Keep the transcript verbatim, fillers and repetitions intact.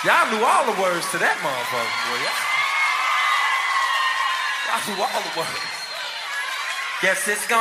Y'all knew all the words to that motherfucker, boy. Y'all, y'all knew all the words. Guess it's gone.